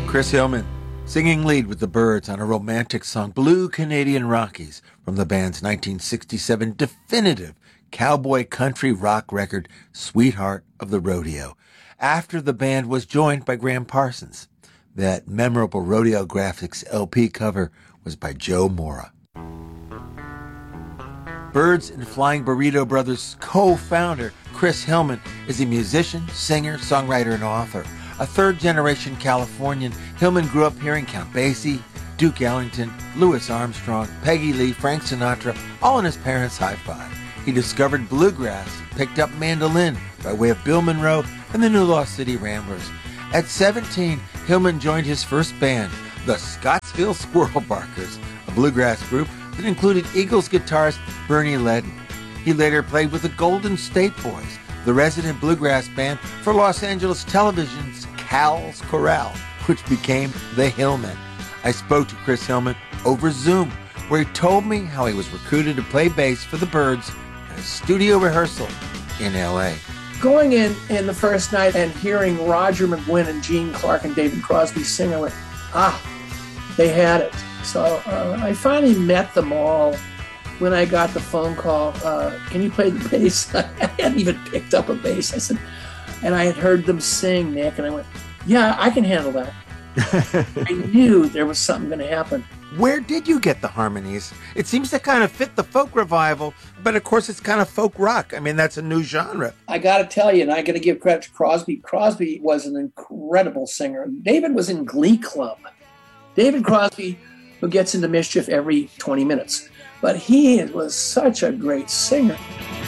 Chris Hillman, singing lead with the Byrds on a romantic song, Blue Canadian Rockies, from the band's 1967 definitive cowboy country rock record, Sweetheart of the Rodeo, after the band was joined by Graham Parsons. That memorable Rodeo Graphics LP cover was by Joe Mora. Byrds and Flying Burrito Brothers co-founder Chris Hillman is a musician, singer, songwriter, and author. A third-generation Californian, Hillman grew up hearing Count Basie, Duke Ellington, Louis Armstrong, Peggy Lee, Frank Sinatra, all in his parents' hi-fi. He discovered bluegrass, picked up mandolin by way of Bill Monroe and the New Lost City Ramblers. At 17, Hillman joined his first band, the Scottsville Squirrel Barkers, a bluegrass group that included Eagles guitarist Bernie Leadon. He later played with the Golden State Boys, the resident bluegrass band for Los Angeles Television's Cal's Corral, which became the Hillmen. I spoke to Chris Hillman over Zoom, where he told me how he was recruited to play bass for the Byrds at a studio rehearsal in L.A. Going in the first night and hearing Roger McGuinn and Gene Clark and David Crosby sing, I went, they had it. So I finally met them all when I got the phone call, can you play the bass? I hadn't even picked up a bass. I said, and I had heard them sing, Nick, and I went, yeah, I can handle that. I knew there was something going to happen. Where did you get the harmonies? It seems to kind of fit the folk revival, but of course it's kind of folk rock. I mean, that's a new genre. I got to tell you, and I got to give credit to Crosby. Crosby was an incredible singer. David was in Glee Club. David Crosby, who gets into mischief every 20 minutes. But he was such a great singer.